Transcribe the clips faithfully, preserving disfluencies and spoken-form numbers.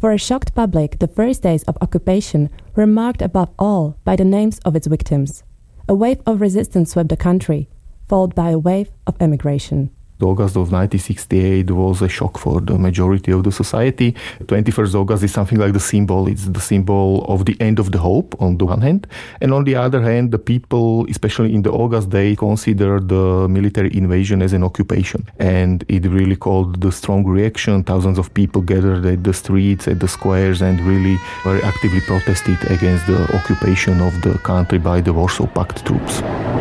For a shocked public, the first days of occupation were marked above all by the names of its victims. A wave of resistance swept the country, followed by a wave of emigration. August of nineteen sixty-eight was a shock for the majority of the society. twenty-first August is something like the symbol. It's the symbol of the end of the hope on the one hand. And on the other hand, the people, especially in the August day, considered the military invasion as an occupation. And it really called the strong reaction. Thousands of people gathered at the streets, at the squares, and really very actively protested against the occupation of the country by the Warsaw Pact troops.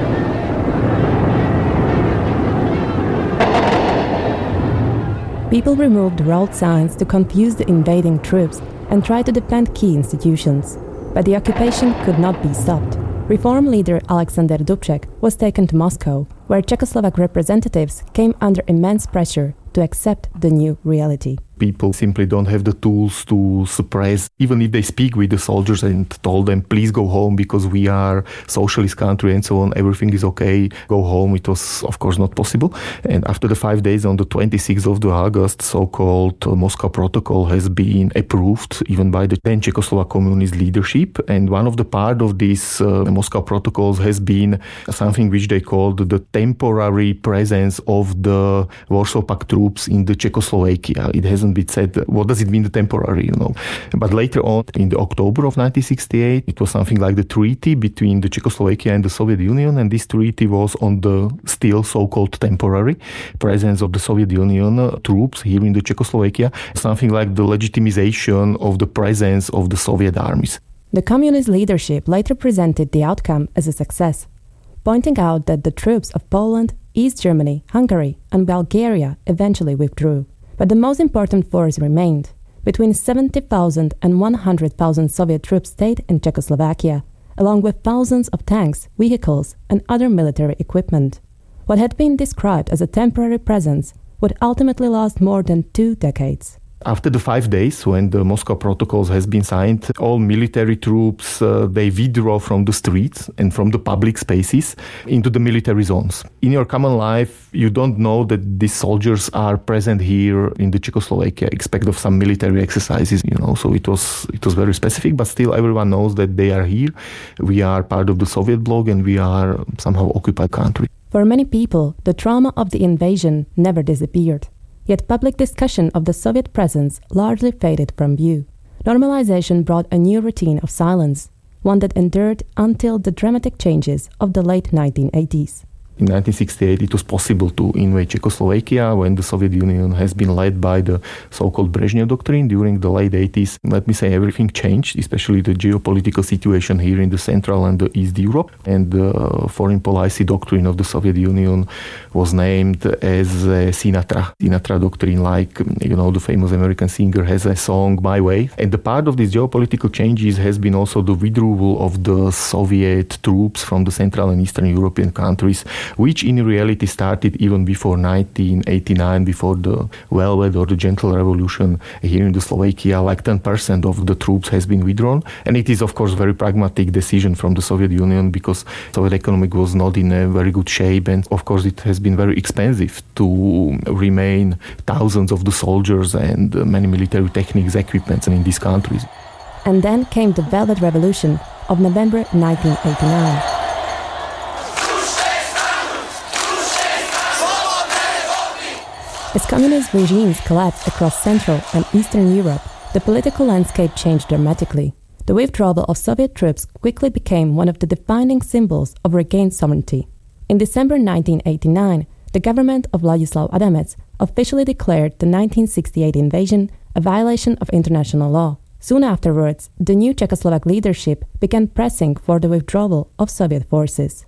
People removed road signs to confuse the invading troops and tried to defend key institutions. But the occupation could not be stopped. Reform leader Alexander Dubček was taken to Moscow, where Czechoslovak representatives came under immense pressure to accept the new reality. People simply don't have the tools to suppress, even if they speak with the soldiers and told them, please go home because we are socialist country and so on, everything is okay, go home. It was, of course, not possible. And after the five days on the twenty-sixth of August, so-called uh, Moscow Protocol has been approved even by the then Czechoslovak communist leadership. And one of the part of these uh, Moscow Protocols has been something which they called the temporary presence of the Warsaw Pact troops in the Czechoslovakia. It hasn't been said, what does it mean, the temporary, you know. But later on, in the October of nineteen sixty-eight, it was something like the treaty between the Czechoslovakia and the Soviet Union, and this treaty was on the still so-called temporary presence of the Soviet Union uh, troops here in the Czechoslovakia, something like the legitimization of the presence of the Soviet armies. The communist leadership later presented the outcome as a success, pointing out that the troops of Poland, East Germany, Hungary, and Bulgaria eventually withdrew. But the most important force remained. Between seventy thousand and one hundred thousand Soviet troops stayed in Czechoslovakia, along with thousands of tanks, vehicles, and other military equipment. What had been described as a temporary presence would ultimately last more than two decades. After the five days when the Moscow Protocols has been signed, all military troops, uh, they withdraw from the streets and from the public spaces into the military zones. In your common life, you don't know that these soldiers are present here in the Czechoslovakia, except of some military exercises, you know, so it was it was very specific, but still everyone knows that they are here. We are part of the Soviet bloc and we are somehow occupied country. For many people, the trauma of the invasion never disappeared. Yet public discussion of the Soviet presence largely faded from view. Normalization brought a new routine of silence, one that endured until the dramatic changes of the late nineteen eighties. In nineteen sixty-eight, it was possible to invade Czechoslovakia when the Soviet Union has been led by the so-called Brezhnev Doctrine. During the late eighties, let me say, everything changed, especially the geopolitical situation here in the Central and the East Europe. And the foreign policy doctrine of the Soviet Union was named as uh, Sinatra. Sinatra Doctrine, like, you know, the famous American singer has a song, My Way. And the part of these geopolitical changes has been also the withdrawal of the Soviet troops from the Central and Eastern European countries, which in reality started even before nineteen eighty-nine, before the Velvet or the Gentle Revolution here in the Slovakia. Like ten percent of the troops has been withdrawn. And it is, of course, a very pragmatic decision from the Soviet Union because Soviet economy was not in a very good shape. And, of course, it has been very expensive to remain thousands of the soldiers and many military techniques, equipments in these countries. And then came the Velvet Revolution of November nineteen eighty-nine. As communist regimes collapsed across Central and Eastern Europe, the political landscape changed dramatically. The withdrawal of Soviet troops quickly became one of the defining symbols of regained sovereignty. In December nineteen eighty-nine, the government of Vladislav Adamec officially declared the nineteen sixty-eight invasion a violation of international law. Soon afterwards, the new Czechoslovak leadership began pressing for the withdrawal of Soviet forces.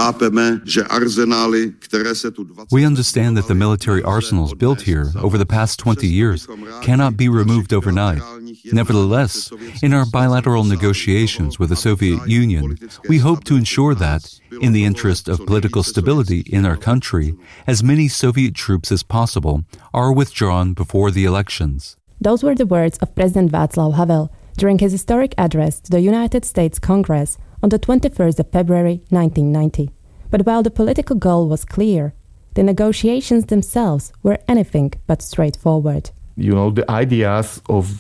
We understand that the military arsenals built here over the past twenty years cannot be removed overnight. Nevertheless, in our bilateral negotiations with the Soviet Union, we hope to ensure that, in the interest of political stability in our country, as many Soviet troops as possible are withdrawn before the elections. Those were the words of President Václav Havel during his historic address to the United States Congress on the twenty-first of February nineteen ninety. But while the political goal was clear, the negotiations themselves were anything but straightforward. You know, the ideas of